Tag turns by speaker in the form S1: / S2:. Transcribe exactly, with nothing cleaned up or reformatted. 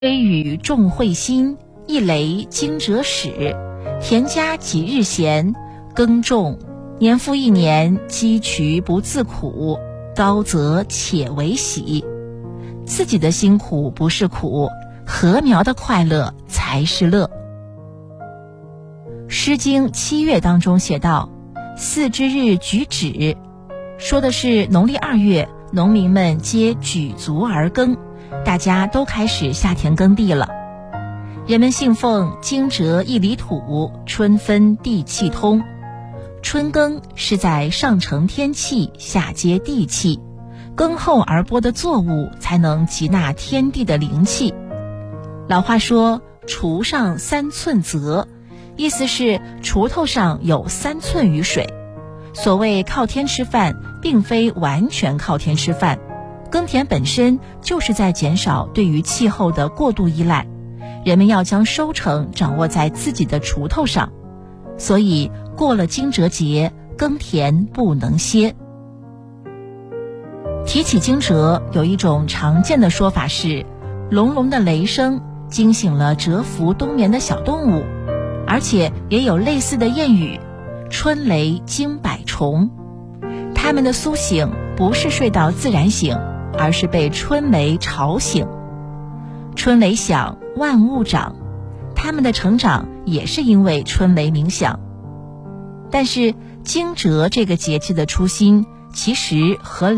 S1: 微雨众会心，一雷惊蛰始。田家几日闲，耕种年复一年，积渠不自苦，高则且为喜。自己的辛苦不是苦，禾苗的快乐才是乐。诗经七月当中写道：巳之日举止，说的是农历二月，农民们皆举足而耕，大家都开始下田耕地了。人们信奉惊蛰一里土，春分地气通。春耕是在上承天气，下接地气，耕后而播的作物才能集纳天地的灵气。老话说锄上三寸泽，意思是锄头上有三寸雨水。所谓靠天吃饭，并非完全靠天吃饭，耕田本身就是在减少对于气候的过度依赖，人们要将收成掌握在自己的锄头上。所以过了惊蛰节，耕田不能歇。提起惊蛰，有一种常见的说法是，隆隆的雷声惊醒了蛰伏冬眠的小动物，而且也有类似的谚语，春雷惊百虫。它们的苏醒不是睡到自然醒，而是被春雷吵醒。春雷响，万物长，它们的成长也是因为春雷鸣响。但是惊蛰这个节气的初心，其实和